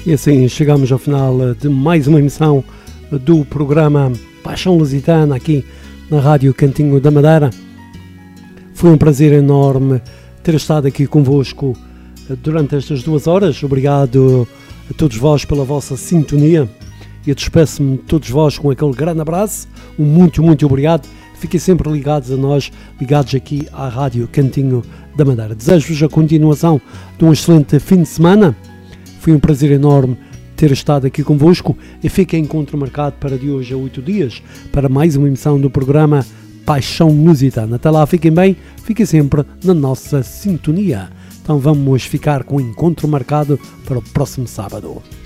E assim chegamos ao final de mais uma emissão do programa Paixão Lusitana aqui na Rádio Cantinho da Madeira. Foi um prazer enorme ter estado aqui convosco durante estas 2 horas. Obrigado a todos vós pela vossa sintonia. E eu despeço-me de todos vós com aquele grande abraço. Um muito, muito obrigado. Fiquem sempre ligados a nós, ligados aqui à Rádio Cantinho da Madeira. Desejo-vos a continuação de um excelente fim de semana. Foi um prazer enorme ter estado aqui convosco e fica encontro marcado para de hoje a 8 dias para mais uma emissão do programa Paixão Lusitana. Até lá, fiquem bem, fiquem sempre na nossa sintonia. Então vamos ficar com o encontro marcado para o próximo sábado.